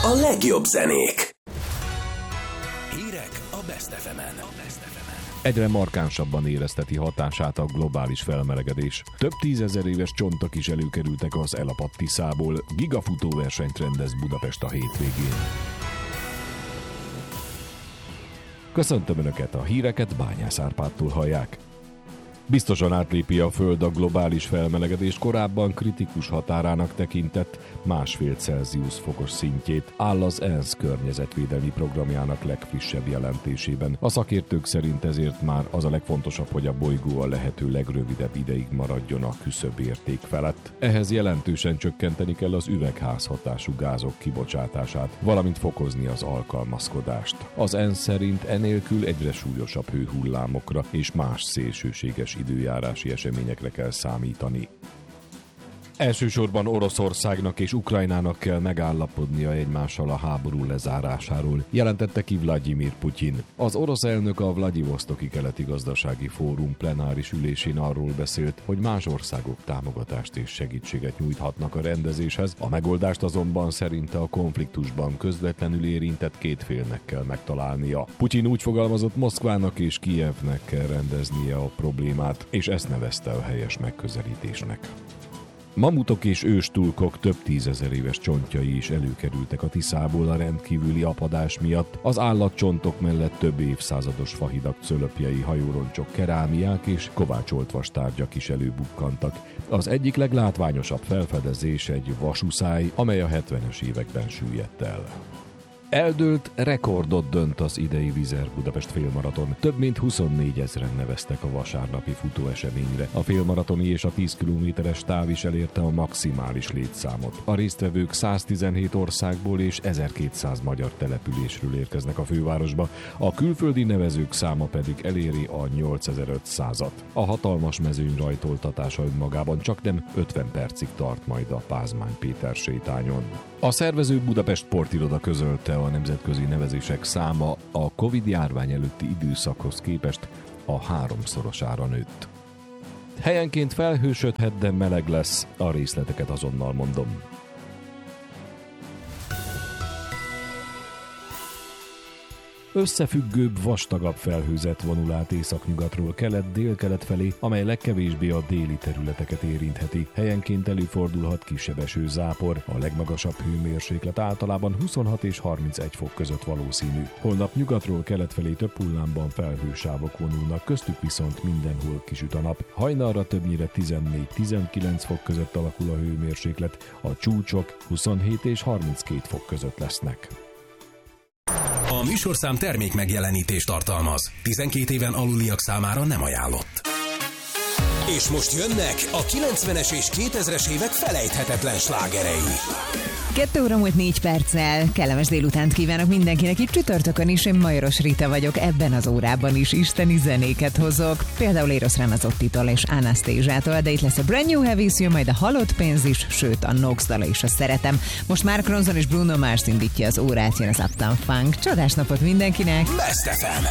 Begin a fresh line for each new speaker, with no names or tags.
a legjobb zenék.
Hírek a Best FM-en.
Egyre markánsabban érezteti hatását a globális felmelegedés. Több tízezer éves csontok is előkerültek az elapadt Tiszából. Gigafutóversenyt rendez Budapest a hétvégén. Köszöntöm Önöket, a híreket Bányász Árpádtól hallják. Biztosan átlépi a Föld a globális felmelegedés korábban kritikus határának tekintett 1,5 Celsius fokos szintjét, áll az ENSZ környezetvédelmi programjának legfrissebb jelentésében. A szakértők szerint ezért már az a legfontosabb, hogy a bolygó a lehető legrövidebb ideig maradjon a küszöbérték felett. Ehhez jelentősen csökkenteni kell az üvegházhatású gázok kibocsátását, valamint fokozni az alkalmazkodást. Az ENSZ szerint enélkül egyre súlyosabb hőhullámokra és más szélsőséges időjárási eseményekre kell számítani. Elsősorban Oroszországnak és Ukrajnának kell megállapodnia egymással a háború lezárásáról, jelentette ki Vladimir Putyin. Az orosz elnök a Vladivosztoki Keleti Gazdasági Fórum plenáris ülésén arról beszélt, hogy más országok támogatást és segítséget nyújthatnak a rendezéshez, a megoldást azonban szerinte a konfliktusban közvetlenül érintett két félnek kell megtalálnia. Putyin úgy fogalmazott, Moszkvának és Kijevnek kell rendeznie a problémát, és ezt nevezte a helyes megközelítésnek. Mamutok és őstulkok több tízezer éves csontjai is előkerültek a Tiszából a rendkívüli apadás miatt. Az állatcsontok mellett több évszázados fahidak cölöpjei, hajóroncsok, kerámiák és kovácsolt vastárgyak is előbukkantak. Az egyik leglátványosabb felfedezés egy vasúszály, amely a 70-es években süllyedt el. Eldőlt, rekordot dönt az idei Vizer Budapest félmaraton. Több mint 24 000 neveztek a vasárnapi futóeseményre. A félmaratoni és a 10 kilométeres táv is elérte a maximális létszámot. A résztvevők 117 országból és 1200 magyar településről érkeznek a fővárosba, a külföldi nevezők száma pedig eléri a 8500-at. A hatalmas mezőny rajtoltatása önmagában csaknem 50 percig tart majd a Pázmány Péter sétányon. A szervező Budapest Sportiroda közölte, a nemzetközi nevezések száma a Covid-járvány előtti időszakhoz képest a 3-szorosára nőtt. Helyenként felhősödhet, de meleg lesz, a részleteket azonnal mondom. Összefüggőbb, vastagabb felhőzet vonul át északnyugatról kelet-délkelet felé, amely legkevésbé a déli területeket érintheti. Helyenként előfordulhat kisebb esőzápor, a legmagasabb hőmérséklet általában 26 és 31 fok között valószínű. Holnap nyugatról kelet felé több hullámban felhősávok vonulnak, köztük viszont mindenhol kisüt a nap. Hajnalra többnyire 14-19 fok között alakul a hőmérséklet, a csúcsok 27 és 32 fok között lesznek.
A műsorszám termék megjelenítést tartalmaz. 12 éven aluliak számára nem ajánlott. És most jönnek a 90-es és 2000-es évek felejthetetlen slágerei.
2 óra múlt 4 perccel. Kellemes délutánt kívánok mindenkinek. Itt csütörtökön is, én Majoros Rita vagyok. Ebben az órában is isteni zenéket hozok. Például Eros Ramazzottitól és Anastasia-tól, de itt lesz a Brand New Heavies, jön majd a Halott pénz is, sőt a Nox dala is a szeretem. Most Mark Ronson és Bruno Mars indítja az órát, jön az Uptown Funk. Csodás napot mindenkinek!
Best FM.